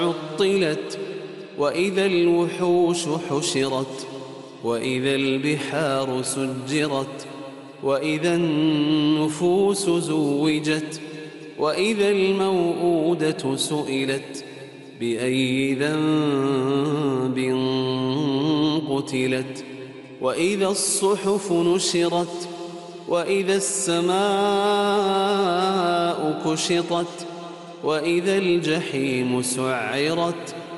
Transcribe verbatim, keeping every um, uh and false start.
عطلت وإذا الوحوش حشرت وإذا البحار سجرت وإذا النفوس زوجت وإذا الموءودة سئلت بأي ذنب قتلت وإذا الصحف نشرت وإذا السماء كشطت وإذا الجحيم سعرت